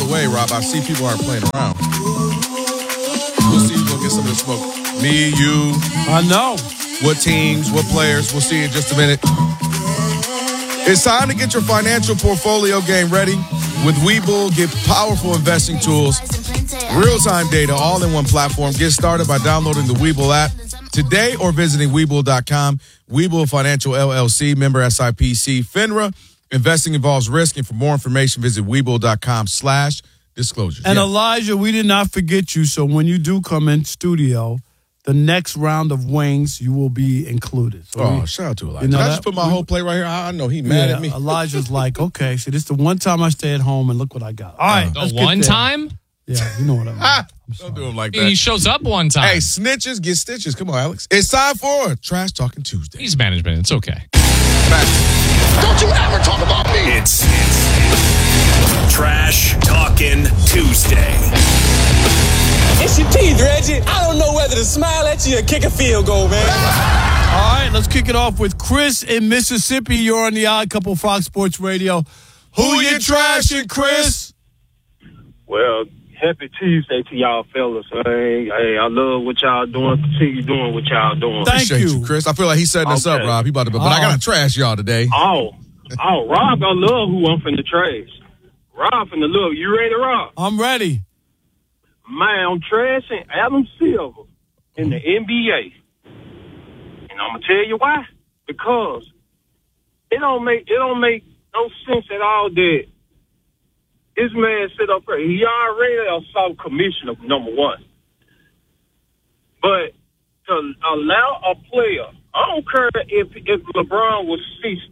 the way, Rob, I see people aren't playing around. We'll see who's going to get some of the smoke. Me, you. I know. What teams, what players. We'll see in just a minute. It's time to get your financial portfolio game ready. With Webull, get powerful investing tools, real-time data, all in one platform. Get started by downloading the Webull app today or visiting Webull.com. Webull Financial LLC, member SIPC, FINRA. Investing involves risk, and for more information, visit Webull.com/disclosures. And Elijah, we did not forget you, so when you do come in studio, the next round of wings, you will be included. So shout out to Elijah. You know Can I just put my whole plate right here? I know he mad at me. Elijah's like, okay, so this is the one time I stay at home, and look what I got. All right. The one time? Yeah, you know what I mean. Don't do him like that. He shows up one time. Hey, snitches get stitches. Come on, Alex. It's time for Trash Talking Tuesday. He's management. It's okay. Don't you ever talk about me. It's Trash Talking Tuesday. It's your teeth, Reggie. I don't know whether to smile at you or kick a field goal, man. All right, let's kick it off with Chris in Mississippi. You're on the Odd Couple Fox Sports Radio. Who you trashing, Chris? Well, happy Tuesday to y'all fellas. Hey, I love what y'all doing. Continue doing what y'all doing. Thank you, Chris. I feel like he's setting us up, Rob. He about to, but I gotta trash y'all today. Oh, Rob, I love who I'm finna trash. Rob finna love. You ready, Rob? I'm ready. Man, I'm trashing Adam Silver in the NBA, and I'm gonna tell you why. Because it don't make no sense at all that this man sit up here. He already a South commissioner, number one. But to allow a player, I don't care if LeBron was 60,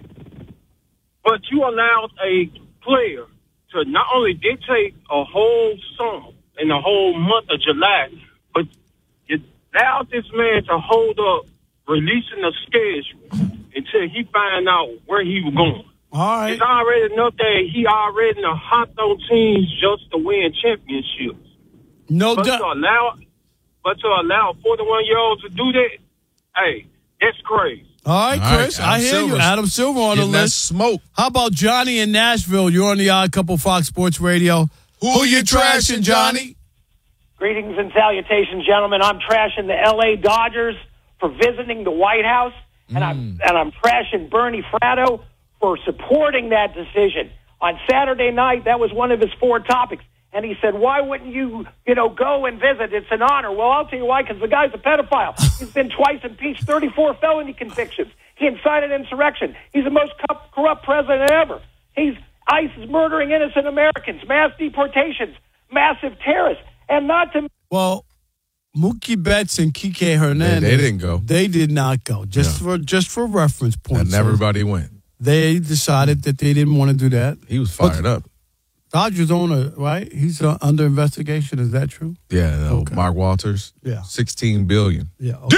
but you allowed a player to not only dictate a whole summer and the whole month of July, but you allowed this man to hold up releasing the schedule until he find out where he was going. All right. It's already enough that he already hopped on teams just to win championships. No doubt. But to allow 41-year-olds to do that, hey, that's crazy. All right, Chris, I hear you. Adam Silver on the list. Smoke. How about Johnny in Nashville? You're on the Odd Couple Fox Sports Radio. Who you trashing, Johnny? Greetings and salutations, gentlemen. I'm trashing the L.A. Dodgers for visiting the White House, and I'm trashing Bernie Fratto for supporting that decision. On Saturday night, that was one of his 4 topics. And he said, why wouldn't you go and visit? It's an honor. Well, I'll tell you why, because the guy's a pedophile. He's been twice impeached, 34 felony convictions. He incited insurrection. He's the most corrupt president ever. ICE is murdering innocent Americans, mass deportations, massive terrorists, and not to... Well, Mookie Betts and Kike Hernandez... They didn't go. They did not go. Just for reference points. And everybody went. They decided that they didn't want to do that. He was fired up. Dodgers owner, right? He's under investigation. Is that true? Yeah, okay. Mark Walters. Yeah. $16 billion. Yeah. Okay.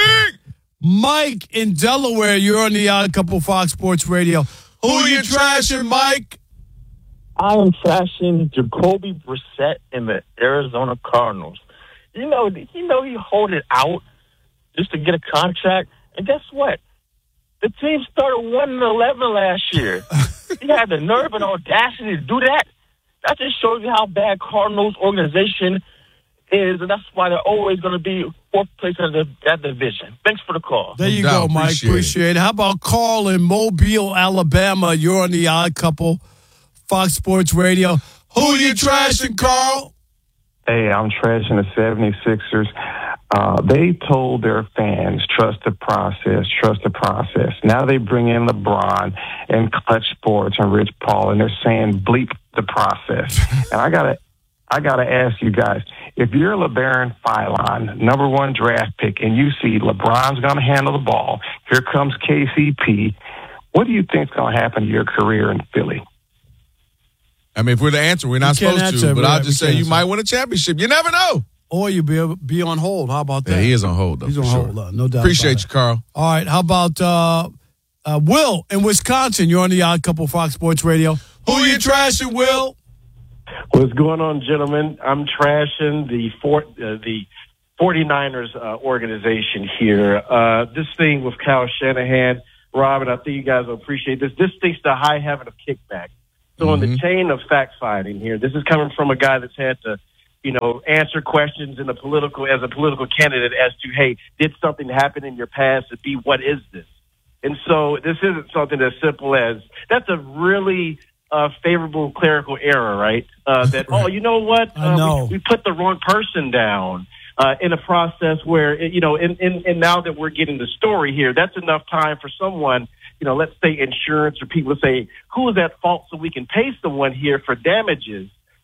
Mike in Delaware, you're on the Odd Couple Fox Sports Radio. Who you trashing, Mike? I am trashing Jacoby Brissett in the Arizona Cardinals. You know he hold it out just to get a contract. And guess what? The team started 1-11 last year. He had the nerve and audacity to do that. That just shows you how bad Cardinals organization is, and that's why they're always going to be 4th place in that division. Thanks for the call. There you go, Mike. Appreciate it. How about Carl in Mobile, Alabama? You're on the Odd Couple, Fox Sports Radio. Who you trashing, Carl? Hey, I'm trashing the 76ers. They told their fans, trust the process, trust the process. Now they bring in LeBron and Clutch Sports and Rich Paul, and they're saying bleep the process. And I gotta ask you guys, if you're LeBaron Philon, number 1 draft pick, and you see LeBron's going to handle the ball, here comes KCP, what do you think's going to happen to your career in Philly? I mean, if we're the answer, we're not supposed to, but I'll just say you might win a championship. You never know. Or you'll be on hold. How about that? Yeah, he is on hold, though. He's on hold, no doubt. Appreciate you, Carl. All right, how about Will in Wisconsin? You're on the Odd Couple Fox Sports Radio. Who you trashing, Will? What's going on, gentlemen? I'm trashing the 49ers organization here. This thing with Kyle Shanahan, Rob, and I think you guys will appreciate this. This thinks the high heaven of kickback. So in the chain of fact finding here, this is coming from a guy that's had to, answer questions as a political candidate as to, hey, did something happen in your past? And B, what is this? And so this isn't something as simple as that's a really favorable clerical error, right? Oh, you know what? We put the wrong person down in a process where, and now that we're getting the story here, that's enough time for someone, let's say insurance or people to say, who is at fault so we can pay someone here for damages.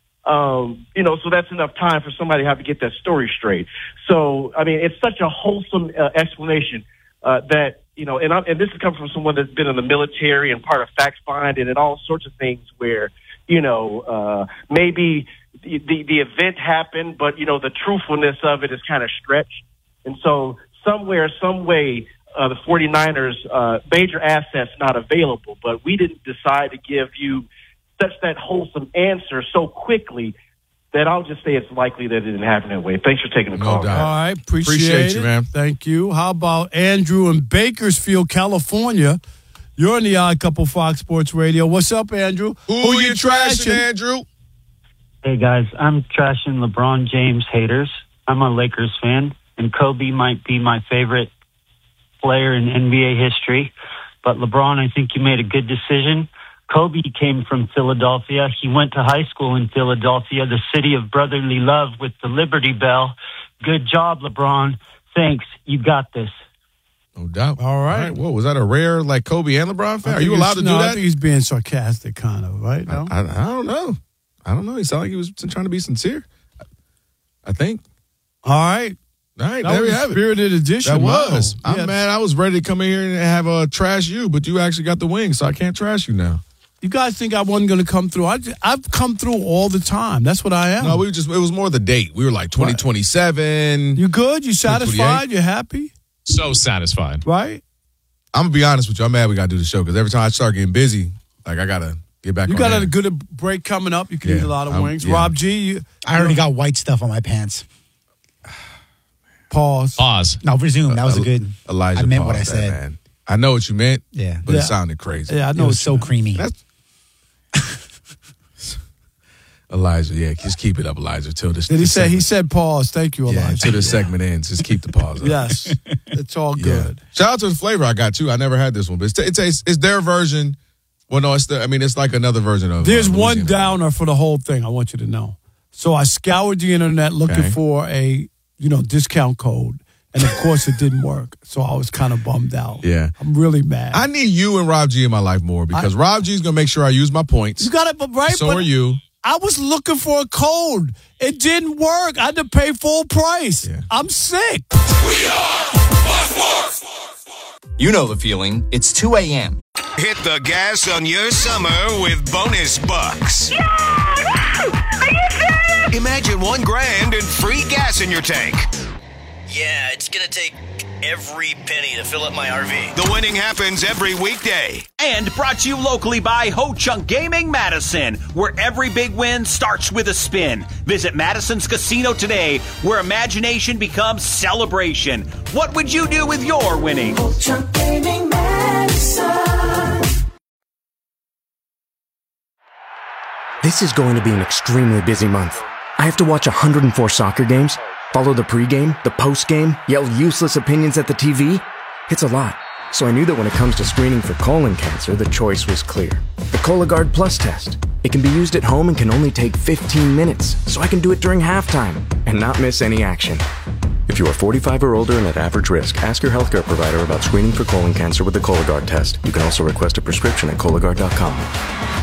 So that's enough time for somebody to have to get that story straight. So, I mean, it's such a wholesome explanation that, and this has come from someone that's been in the military and part of fact finding and all sorts of things where, maybe the event happened, but, the truthfulness of it is kind of stretched. And so somewhere, some way, the 49ers, major assets not available, but we didn't decide to give you such that wholesome answer so quickly that I'll just say it's likely that it didn't happen that way. Thanks for taking the call. No doubt. All right, appreciate you, it. man. Thank you. How about Andrew in Bakersfield, California? You're on the Odd Couple Fox Sports Radio. What's up, Andrew? Who you trashing, Andrew? Hey, guys. I'm trashing LeBron James haters. I'm a Lakers fan, and Kobe might be my favorite player in NBA history. But LeBron, I think you made a good decision. Kobe came from Philadelphia. He went to high school in Philadelphia, the city of brotherly love with the Liberty Bell. Good job, LeBron. Thanks. You got this. No doubt. All right. Whoa, was that a rare, Kobe and LeBron fan? Are you allowed to do that? I think he's being sarcastic, kind of, right? No? I don't know. He sounded like he was trying to be sincere. I think. All right. That There we was have it. Spirited edition. That was. Wow. I'm mad. I was ready to come in here and have a trash you, but you actually got the wing, so I can't trash you now. You guys think I wasn't going to come through? I've come through all the time. That's what I am. No, it was more the date. We were like 2027. You good? You satisfied? You happy? So satisfied. Right? I'm going to be honest with you. I'm mad we got to do the show because every time I start getting busy, I got to get back on You got there. a good break coming up. You can eat a lot of wings. yeah. Rob G. I already got white stuff on my pants. Pause. No, resume. That was a good. Elijah, I meant what I pause that, said. man. I know what you meant. Yeah. But it sounded crazy. Yeah, I know. It was so creamy. Elijah, just keep it up, Elijah. Till this. Did he say? He said pause. Thank you, Elijah. Until this segment ends, just keep the pause up. Yes, it's all good. Shout out to the flavor I got too. I never had this one, but it's their version. Well, no, it's like another version of. There's one Louisiana. downer for the whole thing. I want you to know. So I scoured the internet looking for a discount code, and of course it didn't work. So I was kind of bummed out. Yeah, I'm really mad. I need you and Rob G in my life more because Rob G is gonna make sure I use my points. You got it, right? So are you. I was looking for a code. It didn't work. I had to pay full price. Yeah. I'm sick. We are Fox Sports. You know the feeling. It's 2 a.m. Hit the gas on your summer with bonus bucks. Yeah! Are you serious? Imagine $1,000 and free gas in your tank. Yeah, it's gonna take every penny to fill up my RV. The winning happens every weekday. And brought to you locally by Ho Chunk Gaming Madison, where every big win starts with a spin. Visit Madison's Casino today, where imagination becomes celebration. What would you do with your winnings? Ho Chunk Gaming Madison. This is going to be an extremely busy month. I have to watch 104 soccer games, follow the pregame, the postgame, yell useless opinions at the TV. It's a lot. So I knew that when it comes to screening for colon cancer, the choice was clear. The Cologuard Plus test. It can be used at home and can only take 15 minutes, so I can do it during halftime and not miss any action. If you are 45 or older and at average risk, ask your healthcare provider about screening for colon cancer with the Cologuard test. You can also request a prescription at Cologuard.com.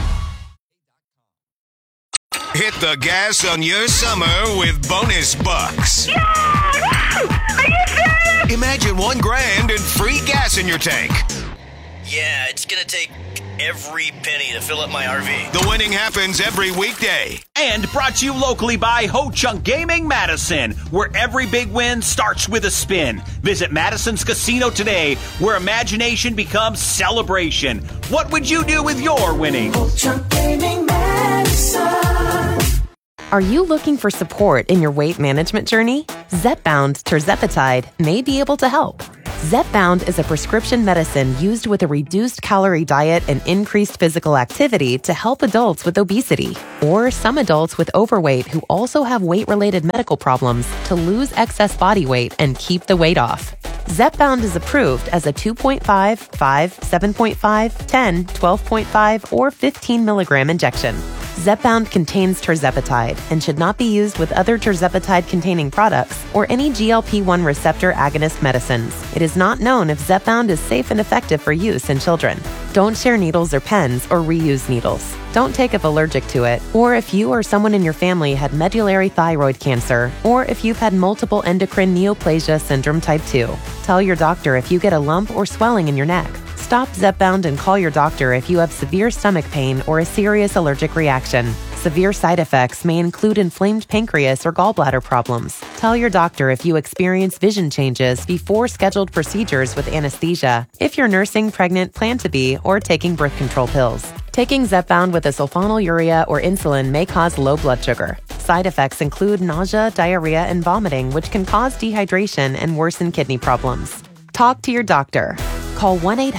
Hit the gas on your summer with bonus bucks. Yeah! Are you serious? Imagine $1,000 and free gas in your tank. Yeah, it's gonna take every penny to fill up my RV. The winning happens every weekday. And brought to you locally by Ho Chunk Gaming Madison, where every big win starts with a spin. Visit Madison's Casino today, where imagination becomes celebration. What would you do with your winnings? Ho Chunk Gaming Madison. Are you looking for support in your weight management journey? Zepbound tirzepatide may be able to help. Zepbound is a prescription medicine used with a reduced calorie diet and increased physical activity to help adults with obesity, or some adults with overweight who also have weight-related medical problems to lose excess body weight and keep the weight off. Zepbound is approved as a 2.5, 5, 7.5, 10, 12.5, or 15 milligram injection. Zepbound contains tirzepatide and should not be used with other tirzepatide-containing products or any GLP-1 receptor agonist medicines. It is not known if Zepbound is safe and effective for use in children. Don't share needles or pens or reuse needles. Don't take if allergic to it, or if you or someone in your family had medullary thyroid cancer, or if you've had multiple endocrine neoplasia syndrome type 2. Tell your doctor if you get a lump or swelling in your neck. Stop Zepbound and call your doctor if you have severe stomach pain or a serious allergic reaction. Severe side effects may include inflamed pancreas or gallbladder problems. Tell your doctor if you experience vision changes before scheduled procedures with anesthesia, if you're nursing, pregnant, plan to be, or taking birth control pills. Taking Zepbound with a sulfonylurea or insulin may cause low blood sugar. Side effects include nausea, diarrhea, and vomiting, which can cause dehydration and worsen kidney problems. Talk to your doctor. Call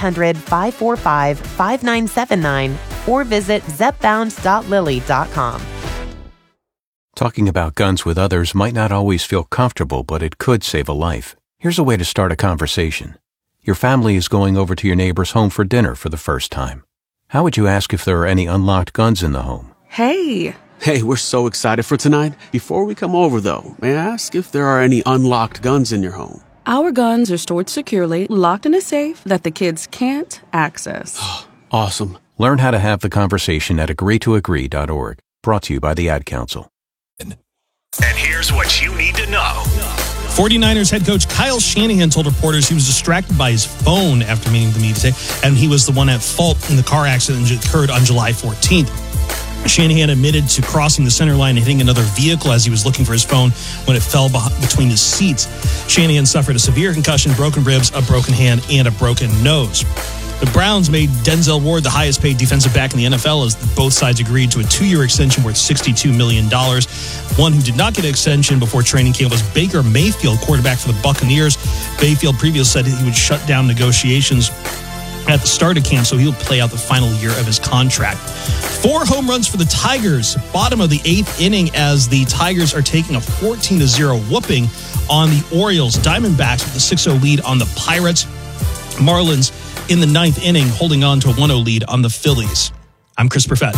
1-800-545-5979 or visit zepbound.lilly.com. Talking about guns with others might not always feel comfortable, but it could save a life. Here's a way to start a conversation. Your family is going over to your neighbor's home for dinner for the first time. How would you ask if there are any unlocked guns in the home? Hey, we're so excited for tonight. Before we come over, though, may I ask if there are any unlocked guns in your home? Our guns are stored securely, locked in a safe that the kids can't access. Awesome. Learn how to have the conversation at agreetoagree.org. Brought to you by the Ad Council. And here's what you need to know. 49ers head coach Kyle Shanahan told reporters he was distracted by his phone after meeting the media today, and he was the one at fault in the car accident that occurred on July 14th. Shanahan admitted to crossing the center line and hitting another vehicle as he was looking for his phone when it fell between his seats. Shanahan suffered a severe concussion, broken ribs, a broken hand, and a broken nose. The Browns made Denzel Ward the highest paid defensive back in the NFL as both sides agreed to a 2-year extension worth $62 million. One who did not get an extension before training camp was Baker Mayfield, quarterback for the Buccaneers. Mayfield previously said he would shut down negotiations at the start of camp, so he'll play out the final year of his contract. 4 home runs for the Tigers, bottom of the 8th inning as the Tigers are taking a 14-0 whooping on the Orioles. Diamondbacks with a 6-0 lead on the Pirates. Marlins in the 9th inning holding on to a 1-0 lead on the Phillies. I'm Chris Perfett.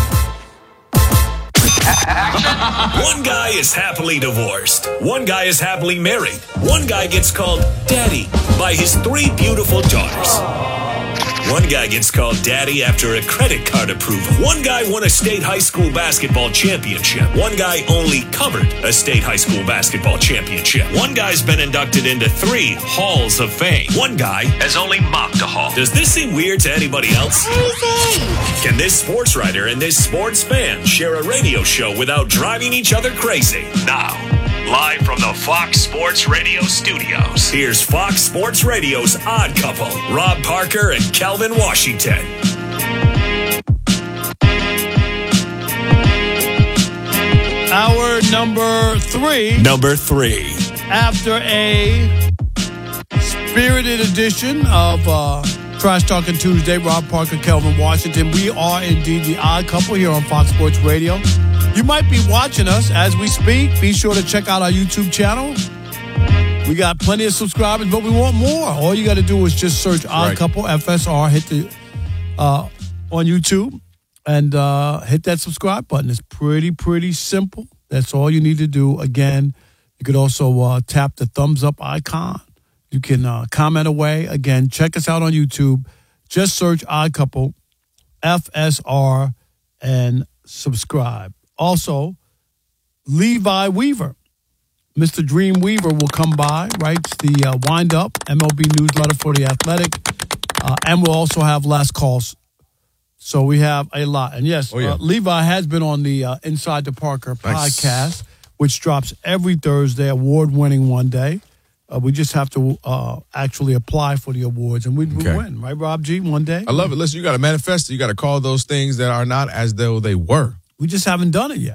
One guy is happily divorced. One guy is happily married. One guy gets called daddy by his 3 beautiful daughters. One guy gets called daddy after a credit card approval. One guy won a state high school basketball championship. One guy only covered a state high school basketball championship. One guy's been inducted into 3 halls of fame. One guy has only mopped a hall. Does this seem weird to anybody else? Crazy! Can this sports writer and this sports fan share a radio show without driving each other crazy? Now, live from the Fox Sports Radio studios, here's Fox Sports Radio's Odd Couple, Rob Parker and Kelvin Washington. Our number 3. Number 3. After a spirited edition of Trash Talking Tuesday, Rob Parker, Kelvin Washington. We are indeed the Odd Couple here on Fox Sports Radio. You might be watching us as we speak. Be sure to check out our YouTube channel. We got plenty of subscribers, but we want more. All you got to do is just search Odd Couple FSR, hit the on YouTube, and hit that subscribe button. It's pretty simple. That's all you need to do. Again, you could also tap the thumbs up icon. You can comment away. Again, check us out on YouTube. Just search Odd Couple FSR and subscribe. Also, Levi Weaver, Mr. Dream Weaver, will come by, writes the Wind-Up MLB newsletter for The Athletic, and we'll also have last calls. So we have a lot. And yes, Levi has been on the Inside the Parker podcast, which drops every Thursday, award-winning one day. We just have to actually apply for the awards, and we win, right, Rob G, one day? I love it. Listen, you got to manifest it. You got to call those things that are not as though they were. We just haven't done it yet.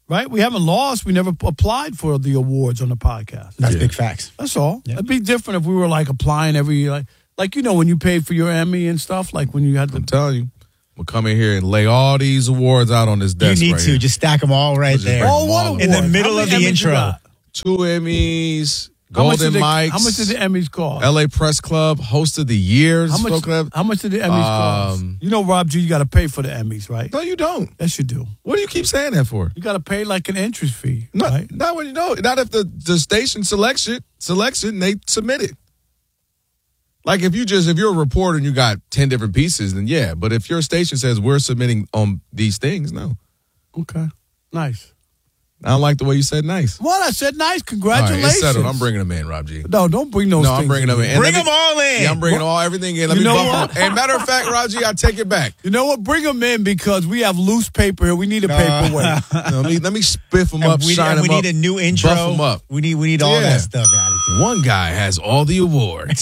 Right? We haven't lost. We never applied for the awards on the podcast. That's big facts. That's all. It'd be different if we were like applying every like when you paid for your Emmy and stuff, like when you had to. I'm telling you, we'll come in here and lay all these awards out on this desk. You need right to here. just stack them all right there. Oh, what in the awards? middle How of many the Emmys you intro. got? 2 Emmys, How much Golden did Mics. How much did the Emmys cost? LA Press Club, Host of the Year. How much did the Emmys cost? You know, Rob G, you got to pay for the Emmys, right? No, you don't. Yes, you do. What do you keep saying that for? You got to pay like an entrance fee, Not, right? not when you know. Not if the station selection they submit it. Like if you're a reporter and you got 10 different pieces, then yeah. But if your station says we're submitting on these things, no. Okay, nice. I don't like the way you said nice. What? I said nice. All right, Congratulations. it's settled. I'm bringing them in, Rob G. No, don't bring those No, things I'm bringing them in. And Bring let me- them all in. Yeah, I'm bringing everything in. Let You me know bump what? them. And matter of fact, Rob G, I take it back. You know what? Bring them in because we have loose paper here. We need a paperweight. Let me spiff them up, shine them we up. need a new intro. Buff them up. We need all that stuff added to it. One guy has all the awards.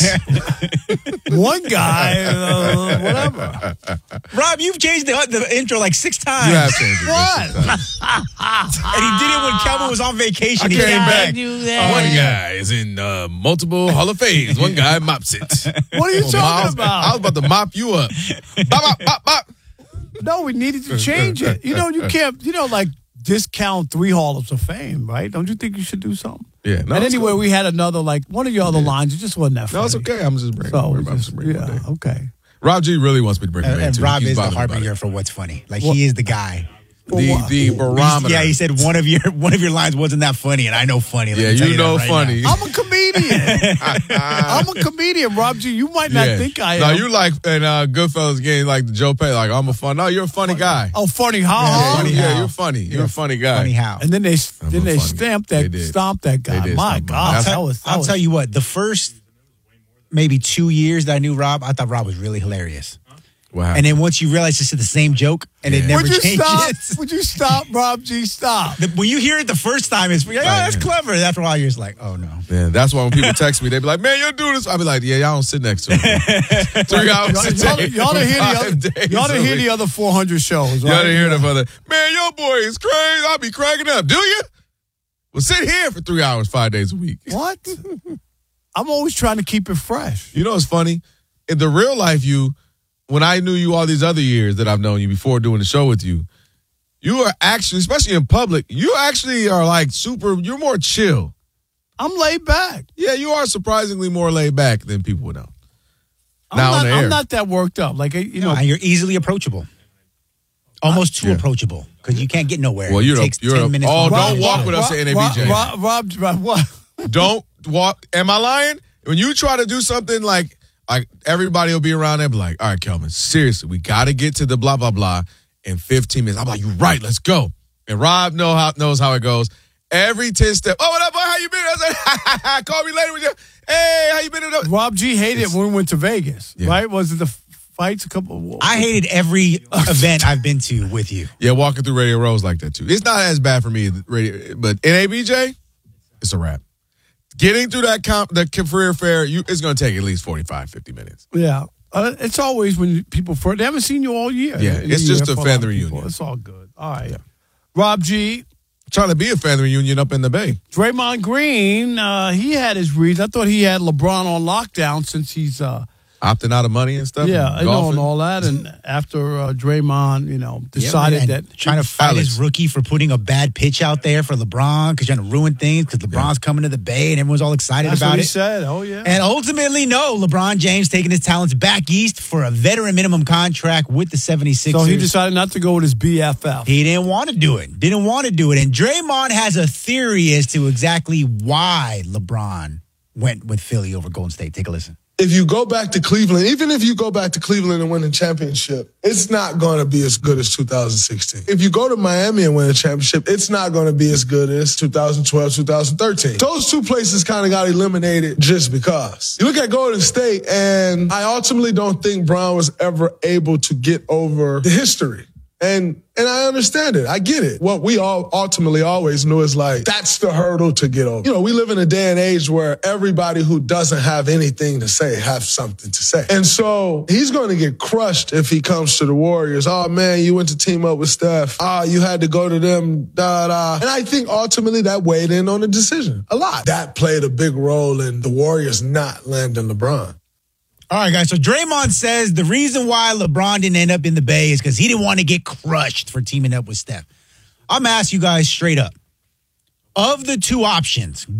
One guy, whatever. Rob, you've changed the intro like 6 times. You have changed it. What? And he did it when Kelvin was on vacation. I He came back. do that. One guy is in multiple Hall of Fames. One guy mops it. What are you talking about? I was about to mop you up. Bop, bop, bop, bop. No, we needed to change it. You know, you can't, like discount 3 Halls of Fame, right? Don't you think you should do something? Yeah. No, And it's anyway, cool. we had another, one of your other lines. It just wasn't that funny. No, it's okay. I'm just bringing So, okay. Rob G really wants me to bring him in, And too. Rob He's is the bothered about harbinger for what's funny. Like he is the guy. The barometer. Yeah, he said one of your lines wasn't that funny, and I know funny. Let Yeah, me tell you know that right funny. now. I'm a comedian. I'm a comedian, Rob G. You might not think I am. No, you like in Goodfellas game, like the Joe Pesci, like I'm a fun. No, you're a funny guy. Oh, funny how? You're funny. You're a funny guy. Funny how? And then they stomp that guy. They did My stomp him. God, I'll tell you what. The first maybe 2 years that I knew Rob, I thought Rob was really hilarious. What happened? And then once you realize it's just the same joke, and it never Would you changes. stop? Would you stop, Rob G? Stop. When you hear it the first time, it's like, oh, that's clever. And after a while, you're just like, oh no. Yeah, that's why when people text me, they be like, "Man, you'll do this." I'll be like, "Yeah, y'all don't sit next to him." 3 hours a day. Y'all didn't hear the other 400 shows, right? Y'all didn't hear the other. Man, your boy is crazy. I'll be cracking up. Do you? Well, sit here for 3 hours, 5 days a week. What? I'm always trying to keep it fresh. You know what's funny? In the real life, when I knew you all these other years that I've known you before doing the show with you, you are actually, especially in public, you actually are like you're more chill. I'm laid back. Yeah, you are surprisingly more laid back than people would know. On the air. I'm not that worked up. Like, you know. And you're easily approachable. Almost too approachable because you can't get nowhere. Well, it takes 10 minutes. don't walk with us at NABJ. Rob, what? Don't walk. Am I lying? When you try to do something like everybody will be around there, be like, all right, Kelvin, seriously, we got to get to the blah, blah, blah in 15 minutes. I'm like, you're right, let's go. And Rob knows how it goes. Every 10 steps, oh, what up, boy, how you been? I said, call me later with you. Hey, how you been? Rob G hated it when we went to Vegas, right? Was it the fights a couple? I hated every event I've been to with you. Yeah, walking through Radio Row is like that, too. It's not as bad for me, but NABJ, it's a wrap. Getting through the career fair, it's going to take at least 45, 50 minutes. Yeah. It's always when people they haven't seen you all year. Yeah, it's just a family reunion. It's all good. All right. Yeah. Rob G. Trying to be a family reunion up in the Bay. Draymond Green, he had his reasons. I thought he had LeBron on lockdown since he's opting out of money and stuff. Yeah, I know, and all that. And after Draymond, decided that trying to fight his rookie for putting a bad pitch out there for LeBron because trying to ruin things because LeBron's coming to the Bay and everyone's all excited That's about what it. he said. Oh yeah. And ultimately, no, LeBron James taking his talents back east for a veteran minimum contract with the 76ers. So he decided not to go with his BFF. He didn't want to do it. And Draymond has a theory as to exactly why LeBron went with Philly over Golden State. Take a listen. If you go back to Cleveland, even if you go back to Cleveland and win a championship, it's not going to be as good as 2016. If you go to Miami and win a championship, it's not going to be as good as 2012, 2013. Those two places kind of got eliminated just because. You look at Golden State, and I ultimately don't think Brown was ever able to get over the history. And And I understand it. I get it. What we all ultimately always knew is like, that's the hurdle to get over. You know, we live in a day and age where everybody who doesn't have anything to say has something to say. And so he's going to get crushed if he comes to the Warriors. Oh, man, you went to team up with Steph. You had to go to them, da-da. And I think ultimately that weighed in on the decision a lot. That played a big role in the Warriors not landing LeBron. All right, guys. So Draymond says the reason why LeBron didn't end up in the Bay is because he didn't want to get crushed for teaming up with Steph. I'm going to ask you guys straight up. Of the two options,